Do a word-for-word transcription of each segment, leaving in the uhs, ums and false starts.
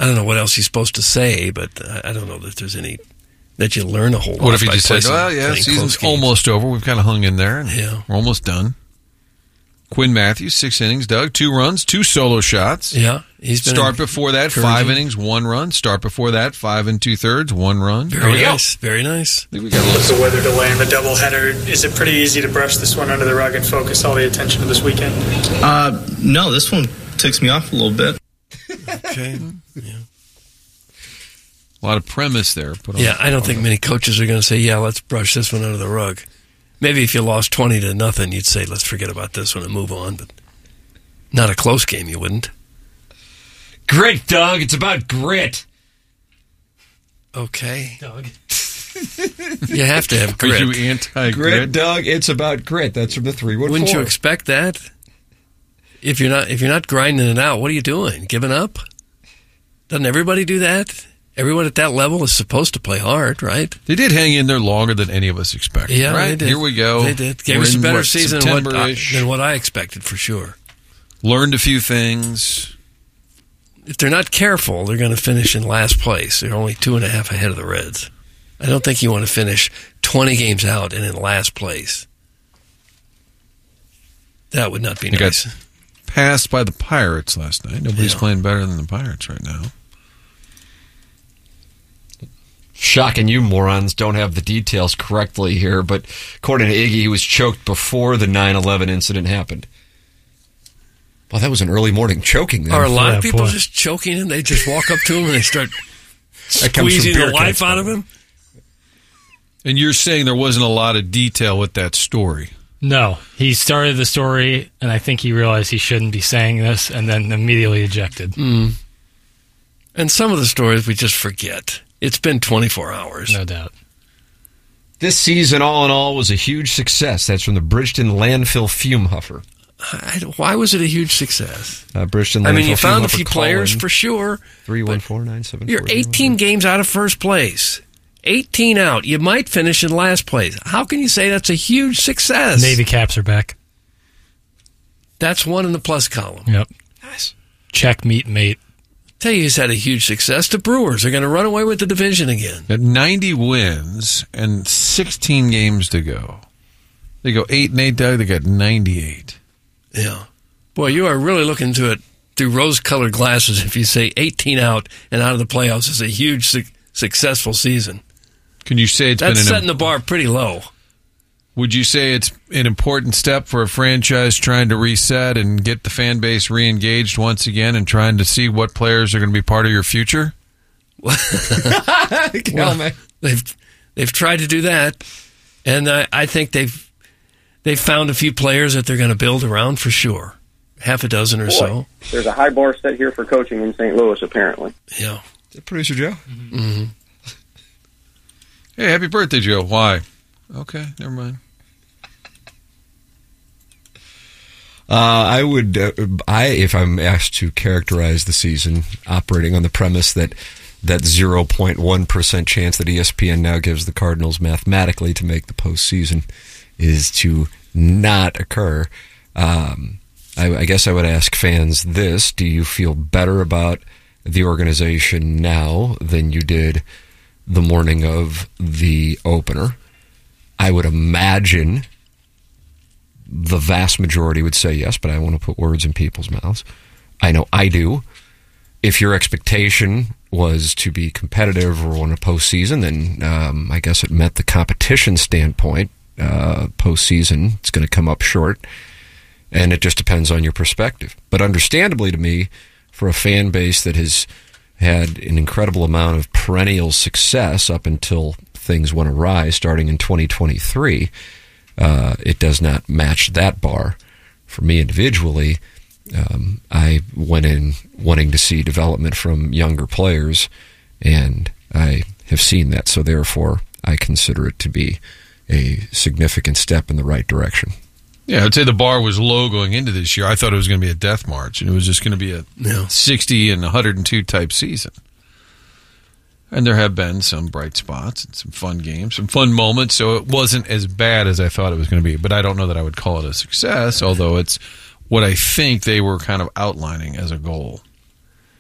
I don't know what else he's supposed to say, but I don't know that there's any that you learn a whole lot. What if he by just said, placing- well, yeah, playing season's close games. almost over. We've kind of hung in there. And Yeah. We're almost done. Quinn Matthews, six innings, Doug, two runs, two solo shots. Yeah. He's been Start before that, five encouraging. innings, one run. Start before that, five and two-thirds, one run. There Very we go. nice. Very nice. I think we got a With little... the weather delay and the doubleheader, is it pretty easy to brush this one under the rug and focus all the attention to this weekend? Uh, no, this one ticks me off a little bit. Okay. Yeah. A lot of premise there. Put on Yeah, I don't think many coaches are going to say, yeah, let's brush this one under the rug. Maybe if you lost twenty to nothing, you'd say, let's forget about this one and move on. But not a close game, you wouldn't. Grit, Doug. It's about grit. Okay. Doug. You have to have Are grit. you anti-grit? Grit, Doug. It's about grit. That's from the three one four. Wouldn't you expect that? If you're not if you're not grinding it out, what are you doing? Giving up? Doesn't everybody do that? Everyone at that level is supposed to play hard, right? They did hang in there longer than any of us expected. Yeah, right? they did. Here we go. They did. Gave We're us a in, better what, season than what, I, September-ish. than what I expected, for sure. Learned a few things. If they're not careful, they're going to finish in last place. They're only two and a half ahead of the Reds. I don't think you want to finish twenty games out and in last place. That would not be They nice. got passed by the Pirates last night. Nobody's Yeah. playing better than the Pirates right now. Shocking you morons don't have the details correctly here, but according to Iggy, he was choked before the nine eleven incident happened. Well, that was an early morning choking then. Are a lot Yeah, of people boy. just choking him? They just walk up to him and they start That comes from squeezing the beer life cans, out of him? And you're saying there wasn't a lot of detail with that story. No, he started the story, and I think he realized he shouldn't be saying this, and then immediately ejected. And some of the stories we just forget. It's been twenty-four hours. No doubt. This season, all in all, was a huge success. That's from the Bridgeton Landfill Fume Huffer. I, why was it a huge success? Uh, Bridgeton Landfill I mean, you Fume found a Huffer few players call-in, for sure. three one four nine seven four. You're eighteen games out of first place. eighteen out. You might finish in last place. How can you say that's a huge success? Navy caps are back. That's one in the plus column. Yep. Nice. Check, meet, mate. Tell you who's had a huge success. The Brewers are going to run away with the division again. Got ninety wins and sixteen games to go. They go eight and eight, Doug. They got ninety-eight. Yeah. Boy, you are really looking to it through rose-colored glasses if you say eighteen out and out of the playoffs is a huge su- successful season. Can you say it's That's been an setting the bar pretty low. Would you say it's an important step for a franchise trying to reset and get the fan base re-engaged once again and trying to see what players are going to be part of your future? Well, they've they've tried to do that, and I, I think they've they've found a few players that they're going to build around for sure. Half a dozen or Boy, so. there's a high bar set here for coaching in Saint Louis, apparently. Yeah. Is that Producer Joe? Mm-hmm. Hey, happy birthday, Joe. Why? Okay, never mind. Uh, I would, uh, I if I'm asked to characterize the season, operating on the premise that that zero point one percent chance that E S P N now gives the Cardinals mathematically to make the postseason is to not occur. Um, I, I guess I would ask fans this: do you feel better about the organization now than you did the morning of the opener? I would imagine the vast majority would say yes, but I want to put words in people's mouths. I know I do. If your expectation was to be competitive or win a postseason, then um, I guess it met the competition standpoint. Uh, postseason, it's going to come up short, and it just depends on your perspective. But understandably to me, for a fan base that has had an incredible amount of perennial success up until things went awry starting in twenty twenty-three, uh, it does not match that bar. For me individually, um, I went in wanting to see development from younger players, and I have seen that. So therefore, I consider it to be a significant step in the right direction. Yeah, I'd say the bar was low going into this year. I thought it was going to be a death march, and it was just going to be a Yeah. sixty and one hundred two type season. And there have been some bright spots and some fun games, some fun moments, so it wasn't as bad as I thought it was going to be. But I don't know that I would call it a success, although it's what I think they were kind of outlining as a goal.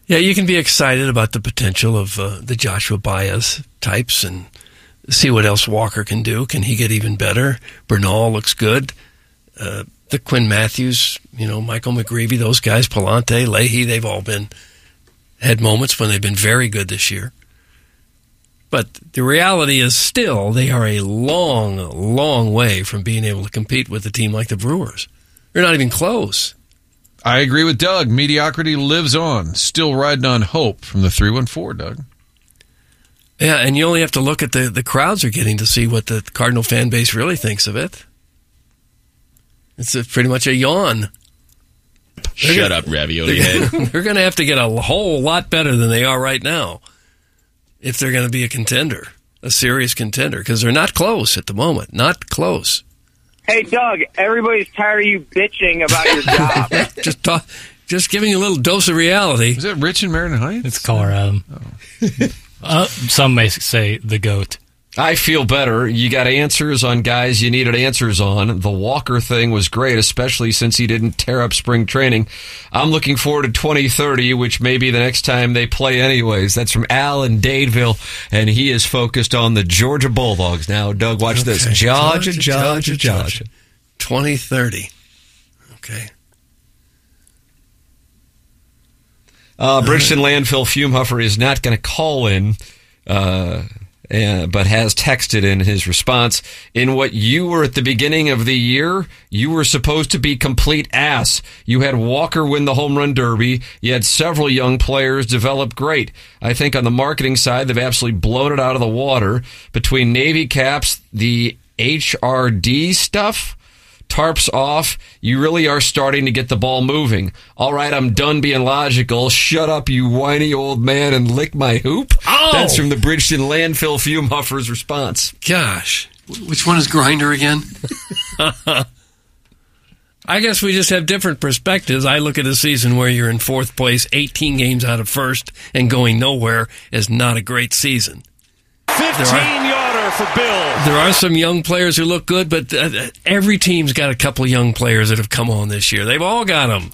Yeah, you can be excited about the potential of uh, the Joshua Baez types and see what else Walker can do. Can he get even better? Bernal looks good. Uh, the Quinn Matthews, you know, Michael McGreevy, those guys, Palante, Leahy, they've all been had moments when they've been very good this year. But the reality is still they are a long, long way from being able to compete with a team like the Brewers. They're not even close. I agree with Doug. Mediocrity lives on. Still riding on hope from the three one four, Doug. Yeah, and you only have to look at the, the crowds are getting to see what the Cardinal fan base really thinks of it. It's a, pretty much a yawn. Shut gonna, up, ravioli head. They're going to have to get a whole lot better than they are right now if they're going to be a contender, a serious contender, because they're not close at the moment. Not close. Hey, Doug, everybody's tired of you bitching about your job. just talk, just giving you a little dose of reality. Is that Rich in Meriden Heights? It's Colorado. Oh. uh, some may say the GOAT. I feel better. You got answers on guys you needed answers on. The Walker thing was great, especially since he didn't tear up spring training. I'm looking forward to twenty thirty, which may be the next time they play anyways. That's from Al in Dadeville, and he is focused on the Georgia Bulldogs. Now, Doug, watch Okay. this. Georgia, Georgia, Georgia. Georgia. twenty thirty. Okay. Uh, Bridgeton Landfill Fume Huffer is not going to call in, uh, uh, but has texted in his response. In what you were at the beginning of the year, you were supposed to be complete ass. You had Walker win the home run derby. You had several young players develop great. I think on the marketing side, they've absolutely blown it out of the water. Between Navy caps, the H R D stuff, tarps off, you really are starting to get the ball moving. All right, I'm done being logical. Shut up, you whiny old man, and lick my hoop. Oh! That's from the Bridgeton Landfill Fume Huffer's response. Gosh. Which one is Grinder again? I guess we just have different perspectives. I look at a season where you're in fourth place, eighteen games out of first, and going nowhere as not a great season. fifteen-yarder for Bill. There are some young players who look good, but uh, every team's got a couple of young players that have come on this year. They've all got them.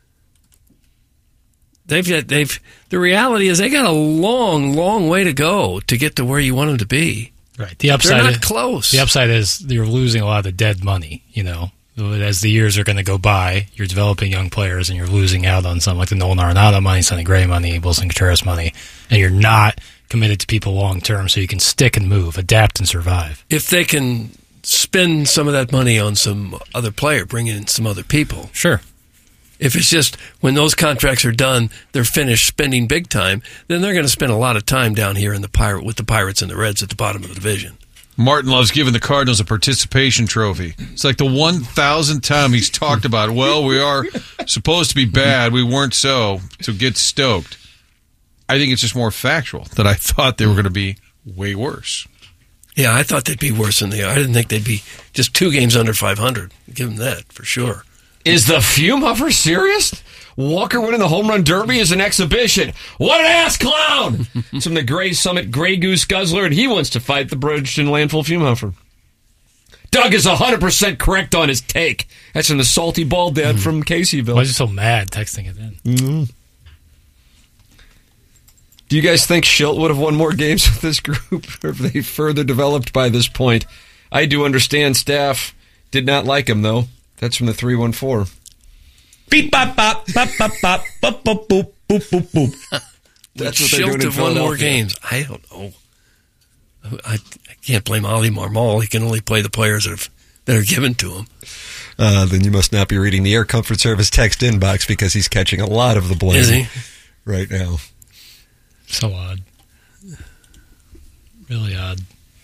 They've, they've. The reality is they got a long, long way to go to get to where you want them to be. Right. The upside They're not is, close. The upside is you're losing a lot of the dead money, you know. As the years are going to go by, you're developing young players and you're losing out on something like the Nolan Arenado money, Sonny Gray money, Wilson Contreras money, and you're not committed to people long term so you can stick and move, adapt and survive. If they can spend some of that money on some other player, bring in some other people. Sure. If it's just when those contracts are done, they're finished spending big time, then they're going to spend a lot of time down here in the Pirate with the Pirates and the Reds at the bottom of the division. Martin loves giving the Cardinals a participation trophy. It's like the one thousandth time he's talked about, well, we are supposed to be bad. We weren't so, so get stoked. I think it's just more factual that I thought they were going to be way worse. Yeah, I thought they'd be worse than they are. I didn't think they'd be just two games under five hundred. Give them that, for sure. Is the Fume Huffer serious? Walker winning the home run derby is an exhibition. What an ass clown! It's from the Gray Summit Gray Goose Guzzler, and he wants to fight the Bridgeton Landfill Fume Huffer. Doug is one hundred percent correct on his take. That's from the Salty Bald Dad from Caseyville. Why is he so mad texting it in? Mm-hmm. Do you guys think Schilt would have won more games with this group, or if they further developed by this point? I do understand staff did not like him, though. That's from the three one four. Beep, bop, bop, bop, bop, bop, bop, boop, boop, boop, boop, boop. That's what they're doing in Schilt have won more Philadelphia. games. I don't know. I, I can't blame Ali Marmol. He can only play the players that, have, that are given to him. Uh, then you must not be reading the Air Comfort Service text inbox because he's catching a lot of the blame Is he? right now. So odd. Really odd.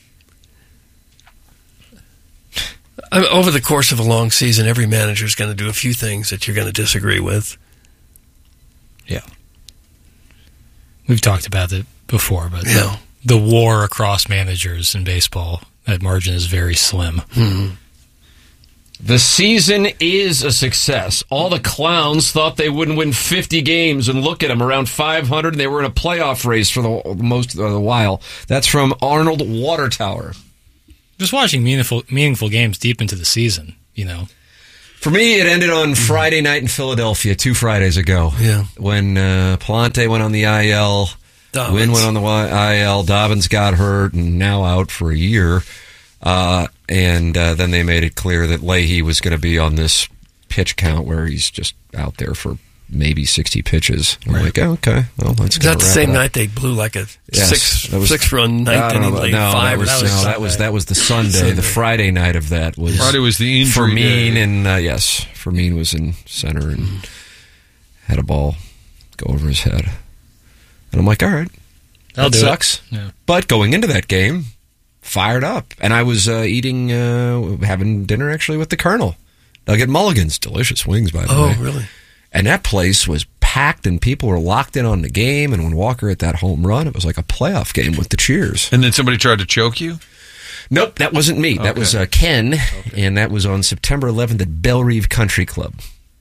I mean, over the course of a long season, every manager is going to do a few things that you're going to disagree with. Yeah. We've talked about it before, but Yeah. the, the war across managers in baseball, that margin is very slim. Mm-hmm. The season is a success. All the clowns thought they wouldn't win fifty games, and look at them, around five hundred, and they were in a playoff race for the most of the while. That's from Arnold Watertower. Just watching meaningful meaningful games deep into the season, you know. For me, it ended on Friday night in Philadelphia, two Fridays ago. Yeah. When uh, Palante went on the I L, Dobbins. Wynn went on the I L, Dobbins got hurt and now out for a year. Uh, and uh, then they made it clear that Leahy was going to be on this pitch count where he's just out there for maybe sixty pitches. I'm Right. like, oh, okay. Well, let's Is that the same night they blew like a Yes, six that was- six run night? I don't And he know, laid no, five that was, or no, six? that was that was the Sunday. Sunday. The Friday night of that was Friday was the injury Fermin, day. and uh, yes, Fermin was in center and had a ball go over his head, and I'm like, all right, That'll that do it. sucks. Yeah. But going into that game, fired up, and I was uh, eating, uh, having dinner actually with the Colonel. Nugget Mulligan's delicious wings, by the Oh, way. really? And that place was packed, and people were locked in on the game. And when Walker hit that home run, it was like a playoff game with the cheers. And then somebody tried to choke you? Nope, that wasn't me. That Okay. was uh, Ken, and that was on September eleventh at Bellerive Country Club,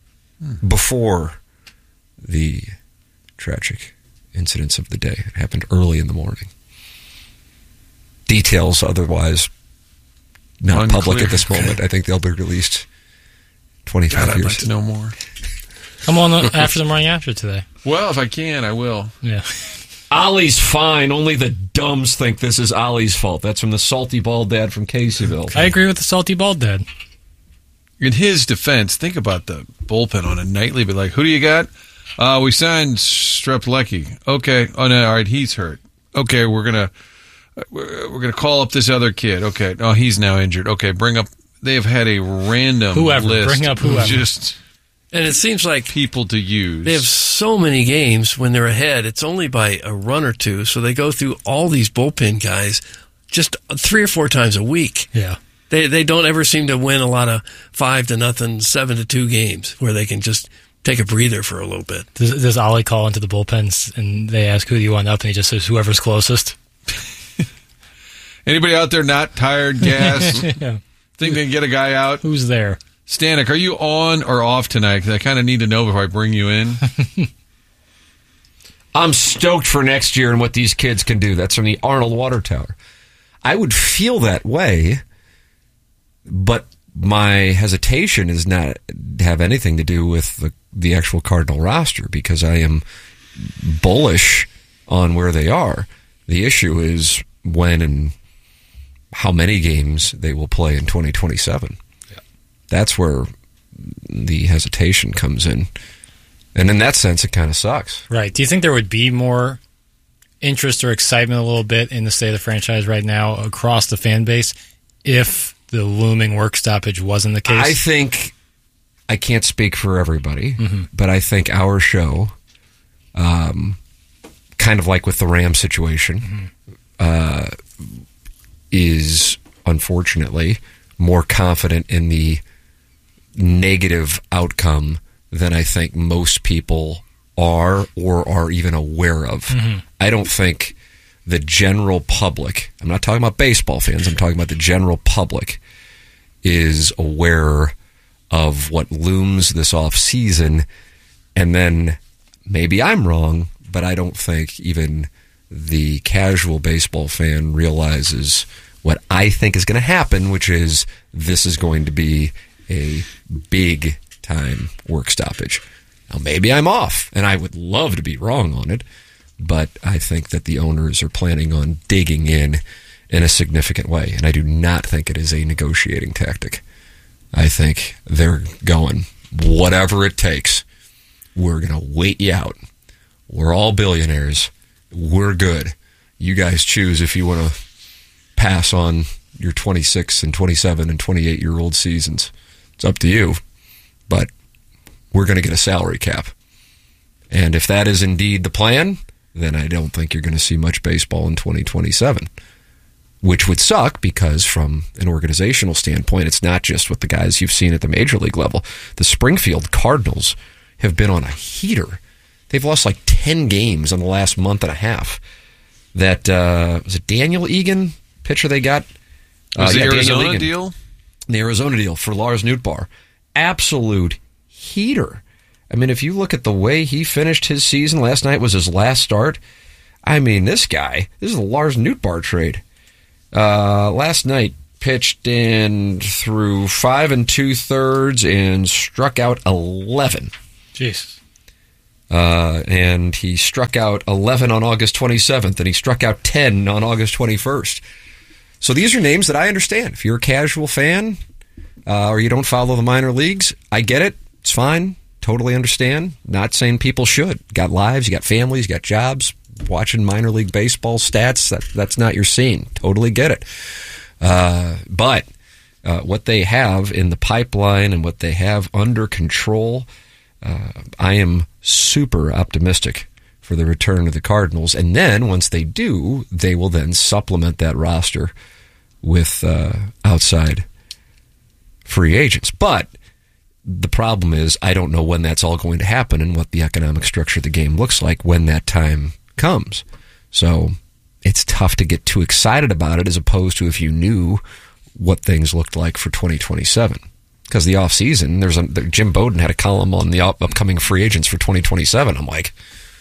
before the tragic incidents of the day. It happened early in the morning. Details otherwise not Unclear. public at this Okay. moment. I think they'll be released twenty-five God, I'd years. like to know more. Come on uh, after the morning after today. Well, if I can, I will. Yeah. Ollie's fine. Only the dumbs think this is Ollie's fault. That's from the salty bald dad from Caseyville. I agree with the salty bald dad. In his defense, think about the bullpen on a nightly, but like, who do you got? Uh, we signed Streplecki. Okay. Oh, no, all right, he's hurt. Okay, we're going to we're, we're gonna call up this other kid. Okay. Oh, he's now injured. Okay, bring up, they have had a random Whoever. list Bring up of whoever. just And it seems like people to use. they have so many games when they're ahead. It's only by a run or two, so they go through all these bullpen guys just three or four times a week. Yeah. They they don't ever seem to win a lot of five to nothing, seven to two games where they can just take a breather for a little bit. Does, does Ollie call into the bullpens and they ask who do you want up, and he just says whoever's closest? Anybody out there not tired, gassed? Yeah. Think they can get a guy out? Who's there? Stanek, are you on or off tonight? Because I kind of need to know before I bring you in. I'm stoked for next year and what these kids can do. That's from the Arnold Water Tower. I would feel that way, but my hesitation is not have anything to do with the, the actual Cardinal roster, because I am bullish on where they are. The issue is when and how many games they will play in twenty twenty-seven. Yeah. That's where the hesitation comes in. And in that sense, it kind of sucks. Right. Do you think there would be more interest or excitement a little bit in the state of the franchise right now across the fan base if the looming work stoppage wasn't the case? I think, I can't speak for everybody, Mm-hmm. but I think our show, um, kind of like with the Ram situation, Mm-hmm. uh, is unfortunately more confident in the negative outcome than I think most people are or are even aware of. Mm-hmm. I don't think the general public, I'm not talking about baseball fans, I'm talking about the general public, is aware of what looms this off season. And then maybe I'm wrong, but I don't think even the casual baseball fan realizes what I think is going to happen, which is this is going to be a big time work stoppage. Now, maybe I'm off, and I would love to be wrong on it, but I think that the owners are planning on digging in in a significant way, and I do not think it is a negotiating tactic. I think they're going, whatever it takes, we're going to wait you out. We're all billionaires. We're good. You guys choose if you want to pass on your twenty-six and twenty-seven and twenty-eight year old seasons. It's up to you. But we're going to get a salary cap. And if that is indeed the plan, then I don't think you're going to see much baseball in twenty twenty-seven. Which would suck because from an organizational standpoint, it's not just with the guys you've seen at the major league level. The Springfield Cardinals have been on a heater. They've lost like ten games in the last month and a half. That, uh, was it Daniel Egan, pitcher they got? Was uh, the yeah, Arizona deal? The Arizona deal for Lars Nootbaar. Absolute heater. I mean, if you look at the way he finished his season, last night was his last start. I mean, this guy, this is the Lars Nootbaar trade. Uh, last night, pitched in through five and two-thirds and struck out eleven. Jeez. Uh, and he struck out eleven on August twenty-seventh, and he struck out ten on August twenty-first. So these are names that I understand. If you're a casual fan uh, or you don't follow the minor leagues, I get it. It's fine. Totally understand. Not saying people should. You got lives, you got families, you got jobs. Watching minor league baseball stats, that, that's not your scene. Totally get it. Uh, but uh, what they have in the pipeline and what they have under control, uh, I am super optimistic for the return of the Cardinals. And then once they do, they will then supplement that roster with uh, outside free agents. But the problem is I don't know when that's all going to happen and what the economic structure of the game looks like when that time comes. So it's tough to get too excited about it as opposed to if you knew what things looked like for twenty twenty-seven. Because the offseason, there's a, Jim Bowden had a column on the up, upcoming free agents for twenty twenty-seven. I'm like,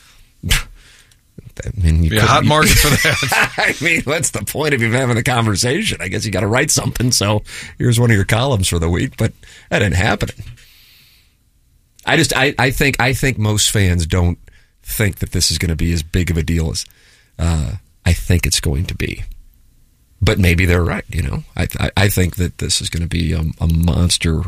I mean, you yeah, hot market for that. I mean, what's the point of even having the conversation? I guess you got to write something. So here's one of your columns for the week, but that didn't happen. I just, I, I think, I think most fans don't think that this is going to be as big of a deal as uh, I think it's going to be. But maybe they're right. You know, I, I, I think that this is going to be a, a monster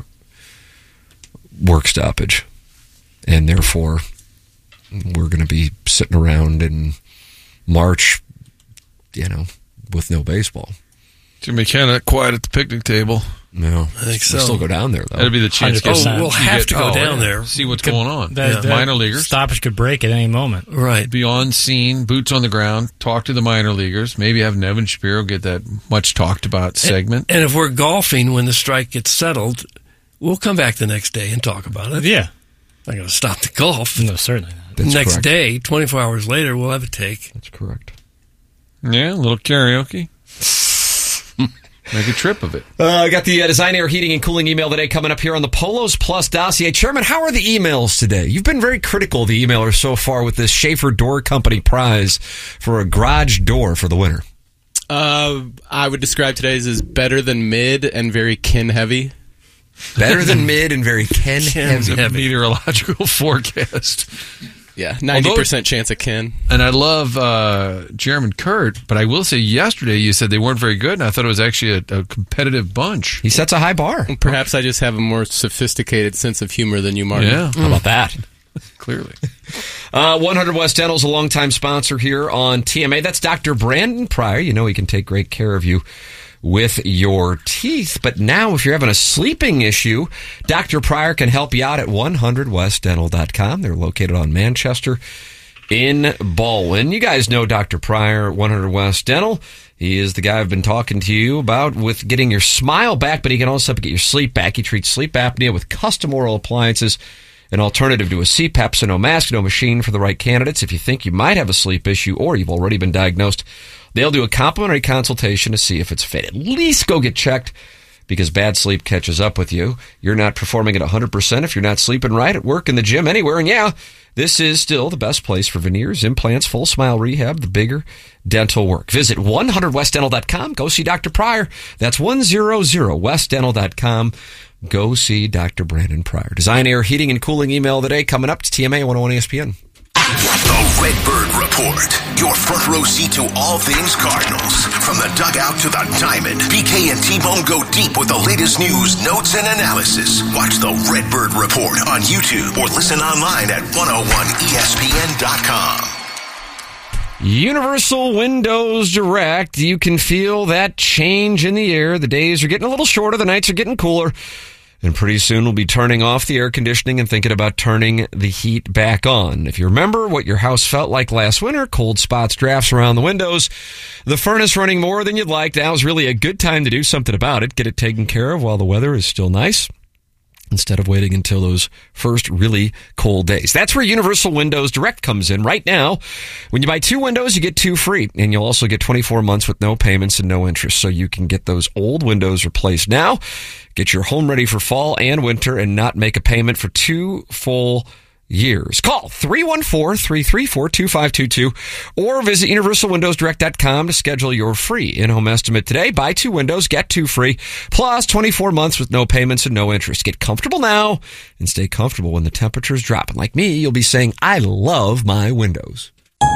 work stoppage, and therefore we're going to be sitting around in March, you know, with no baseball. Jimmy Kenna quiet at the picnic table. No, I think so. We'll still go down there, though. That'd be the chance. Oh, we'll have to go oh, down yeah. there. See what's Could, going on. That, yeah. that Minor leaguers. Stoppage could break at any moment. Right. Be on scene, boots on the ground, talk to the minor leaguers. Maybe have Nevin Shapiro get that much talked about segment. And, and if we're golfing when the strike gets settled, we'll come back the next day and talk about it. Yeah. I'm going to stop the golf. No, certainly not. That's next correct. day, twenty-four hours later, we'll have a take. That's correct. Yeah, a little karaoke. Make a trip of it. Uh, I got the uh, Design Air Heating and Cooling email today coming up here on the Polos Plus dossier. Chairman, how are the emails today? You've been very critical of the emailers so far with this Schaefer Door Company prize for a garage door for the winter. Uh, I would describe today's as better than mid and very kin heavy. Better than mid and very kin heavy. A meteorological forecast. Yeah, ninety percent chance of kin. And I love uh, Chairman Kurt, but I will say yesterday you said they weren't very good, and I thought it was actually a, a competitive bunch. He sets a high bar. Perhaps I just have a more sophisticated sense of humor than you, Martin. Yeah. How about that? Clearly. Uh, one hundred West Dental is a longtime sponsor here on T M A. That's Doctor Brandon Pryor. You know he can take great care of you with your teeth. But now if you're having a sleeping issue, Doctor Pryor can help you out at one hundred west dental dot com. They're located on Manchester in Baldwin. You guys know Doctor Pryor, one hundred West Dental. He is the guy I've been talking to you about with getting your smile back, but he can also get your sleep back. He treats sleep apnea with custom oral appliances, an alternative to a C PAP, so no mask, no machine for the right candidates. If you think you might have a sleep issue or you've already been diagnosed, they'll do a complimentary consultation to see if it's fit. At least go get checked because bad sleep catches up with you. You're not performing at one hundred percent if you're not sleeping right at work, in the gym, anywhere. And yeah, this is still the best place for veneers, implants, full smile rehab, the bigger dental work. Visit one hundred west dental dot com. Go see Doctor Pryor. That's one hundred west dental dot com. Go see Doctor Brandon Pryor. Design Air Heating and Cooling email today coming up to T M A one oh one E S P N. The Redbird Report, your front row seat to all things Cardinals. From the dugout to the diamond, B K and T-Bone go deep with the latest news, notes, and analysis. Watch the Redbird Report on YouTube or listen online at one oh one E S P N dot com. Universal Windows Direct. You can feel that change in the air. The days are getting a little shorter. The nights are getting cooler. And pretty soon we'll be turning off the air conditioning and thinking about turning the heat back on. If you remember what your house felt like last winter, cold spots, drafts around the windows, the furnace running more than you'd like, now's really a good time to do something about it. Get it taken care of while the weather is still nice, instead of waiting until those first really cold days. That's where Universal Windows Direct comes in. Right now, when you buy two windows, you get two free. And you'll also get twenty-four months with no payments and no interest. So you can get those old windows replaced now, get your home ready for fall and winter, and not make a payment for two full years. Call three one four, three three four, two five two two or visit universal windows direct dot com to schedule your free in-home estimate today. Buy two windows, get two free, plus twenty-four months with no payments and no interest. Get comfortable now and stay comfortable when the temperatures drop. And like me, you'll be saying, I love my windows.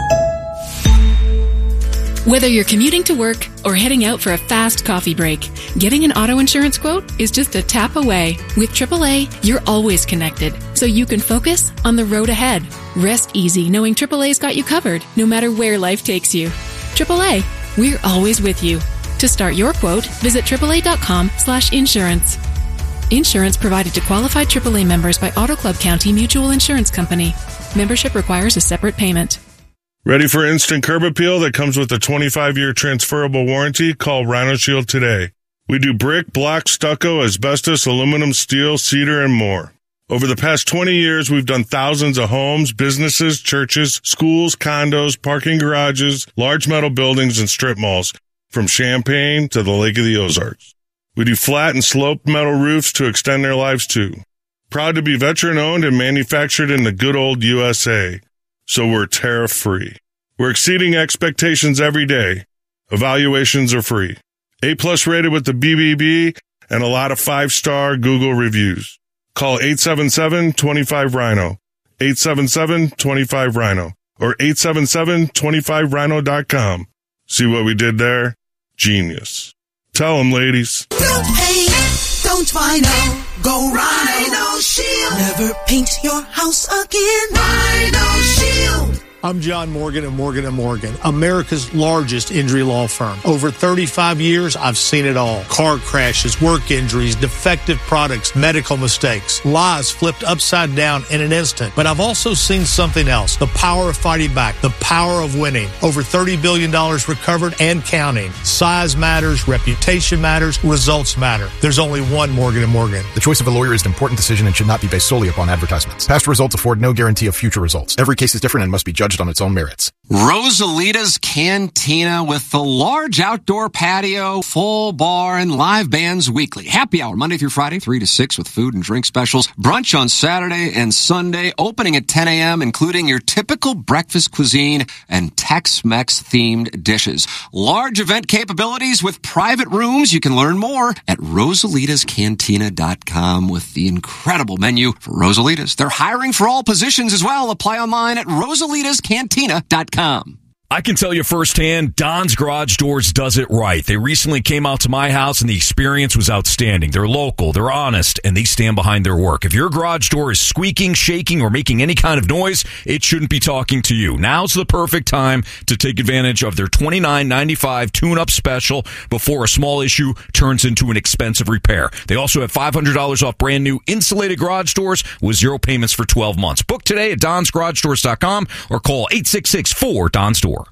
Whether you're commuting to work or heading out for a fast coffee break, getting an auto insurance quote is just a tap away. With triple A, you're always connected, so you can focus on the road ahead. Rest easy knowing triple A's got you covered, no matter where life takes you. triple A, we're always with you. To start your quote, visit triple A dot com slash insurance. Insurance provided to qualified triple A members by Auto Club County Mutual Insurance Company. Membership requires a separate payment. Ready for instant curb appeal that comes with a twenty-five year transferable warranty? Call Rhino Shield today. We do brick, block, stucco, asbestos, aluminum, steel, cedar, and more. Over the past twenty years, we've done thousands of homes, businesses, churches, schools, condos, parking garages, large metal buildings, and strip malls, from Champaign to the Lake of the Ozarks. We do flat and sloped metal roofs to extend their lives too. Proud to be veteran-owned and manufactured in the good old U S A. So we're tariff-free. We're exceeding expectations every day. Evaluations are free. A-plus rated with the B B B and a lot of five-star Google reviews. Call eight seven seven, two five, Rhino, eight seven seven, two five, Rhino, or eight seven seven, two five rhino dot com. See what we did there? Genius. Tell them, ladies. Don't hate, don't Rhino, go Rhino Shield. Never paint your house again. Rhino Shield. I'm John Morgan of Morgan and Morgan, America's largest injury law firm. Over thirty-five years, I've seen it all. Car crashes, work injuries, defective products, medical mistakes, lies flipped upside down in an instant. But I've also seen something else, the power of fighting back, the power of winning. Over thirty billion dollars recovered and counting. Size matters, reputation matters, results matter. There's only one Morgan and Morgan. The choice of a lawyer is an important decision and should not be based solely upon advertisements. Past results afford no guarantee of future results. Every case is different and must be judged on its own merits. Rosalita's Cantina with the large outdoor patio, full bar, and live bands weekly. Happy hour Monday through Friday, three to six with food and drink specials. Brunch on Saturday and Sunday, opening at ten a.m., including your typical breakfast cuisine and Tex-Mex themed dishes. Large event capabilities with private rooms. You can learn more at rosalitas cantina dot com with the incredible menu for Rosalitas. They're hiring for all positions as well. Apply online at rosalitas cantina dot com. I can tell you firsthand, Don's Garage Doors does it right. They recently came out to my house, and the experience was outstanding. They're local, they're honest, and they stand behind their work. If your garage door is squeaking, shaking, or making any kind of noise, it shouldn't be talking to you. Now's the perfect time to take advantage of their twenty-nine ninety-five tune-up special before a small issue turns into an expensive repair. They also have five hundred dollars off brand new insulated garage doors with zero payments for twelve months. Book today at dons garage doors dot com or call eight six six, four, D O N S door.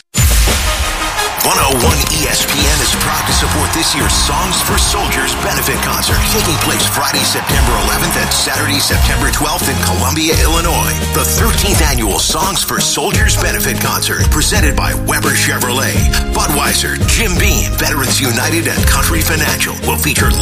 one oh one E S P N is proud to support this year's Songs for Soldiers benefit concert, taking place Friday, September eleventh and Saturday, September twelfth in Columbia, Illinois. The thirteenth annual Songs for Soldiers benefit concert, presented by Weber Chevrolet, Budweiser, Jim Beam, Veterans United, and Country Financial, will feature